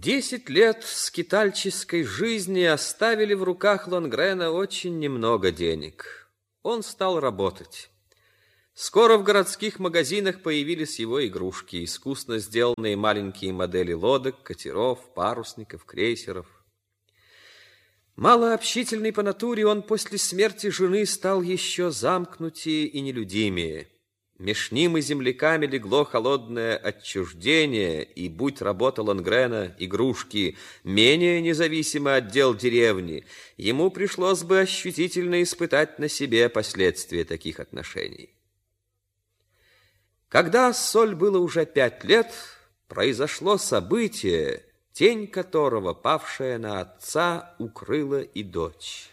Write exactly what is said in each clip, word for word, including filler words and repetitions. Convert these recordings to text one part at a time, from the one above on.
Десять лет скитальческой жизни оставили в руках Лонгрена очень немного денег. Он стал работать. Скоро в городских магазинах появились его игрушки, искусно сделанные маленькие модели лодок, катеров, парусников, крейсеров. Малообщительный по натуре, он после смерти жены стал еще замкнутее и нелюдимее. Меж ним и земляками легло холодное отчуждение, и, будь работа Лонгрена, игрушки, менее независимо от дел деревни, ему пришлось бы ощутительно испытать на себе последствия таких отношений. Когда Соль было уже пять лет, произошло событие, тень которого, павшая на отца, укрыла и дочь.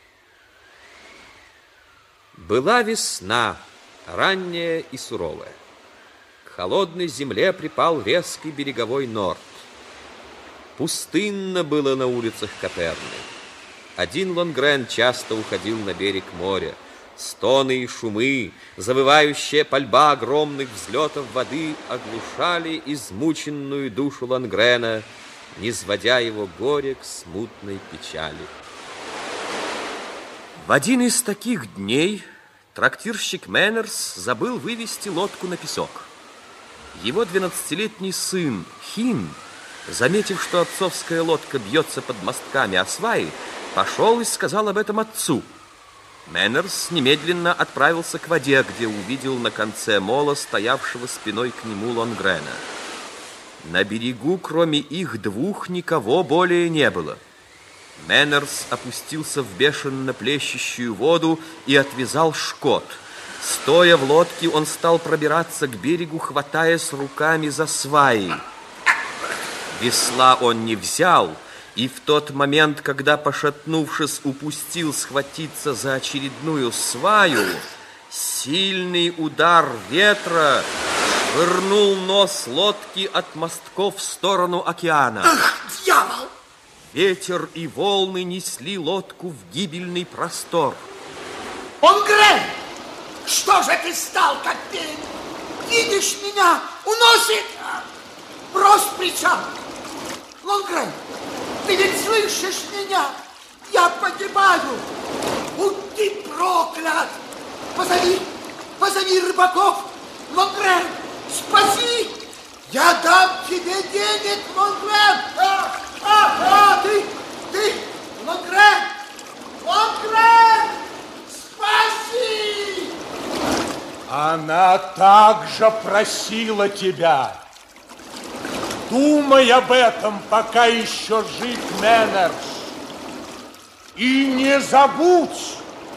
Была весна, ранняя и суровая. К холодной земле припал резкий береговой норд. Пустынно было на улицах Каперны. Один Лонгрен часто уходил на берег моря. Стоны и шумы, завывающая пальба огромных взлетов воды оглушали измученную душу Лонгрена, низводя его горе к смутной печали. В один из таких дней трактирщик Мэннерс забыл вывести лодку на песок. Его двенадцатилетний сын Хин, заметив, что отцовская лодка бьется под мостками о сваи, пошел и сказал об этом отцу. Мэннерс немедленно отправился к воде, где увидел на конце мола стоявшего спиной к нему Лонгрена. На берегу, кроме их двух, никого более не было. Мэннерс опустился в бешено плещущую воду и отвязал шкот. Стоя в лодке, он стал пробираться к берегу, хватаясь руками за сваи. Весла он не взял, и в тот момент, когда, пошатнувшись, упустил схватиться за очередную сваю, сильный удар ветра швырнул нос лодки от мостков в сторону океана. Ах, дьявол! Ветер и волны несли лодку в гибельный простор. Лонгрен, что же ты стал, как пень? Видишь меня? Уносит! Брось причал! Лонгрен, ты ведь слышишь меня? Я погибаю! Будь ты проклят! Позови, позови рыбаков! Лонгрен, спаси! Я дам тебе денег, Лонгрен! А, а, а, ты, ты, Лонгрен! Лонгрен! Спаси! Она также просила тебя. Думай об этом, пока еще жив Мэннерс. И не забудь,